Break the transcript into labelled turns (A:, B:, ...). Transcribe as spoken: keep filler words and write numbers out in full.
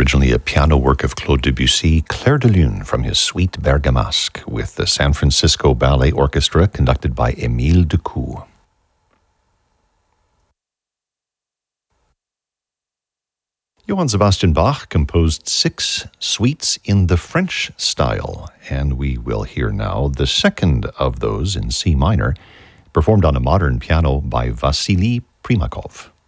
A: originally a piano work of Claude Debussy, Clair de Lune from his Suite Bergamasque with the San Francisco Ballet Orchestra conducted by Émile Decou. Johann Sebastian Bach composed six suites in the French style, and we will hear now the second of those in C minor, performed on a modern piano by Vassily Primakov.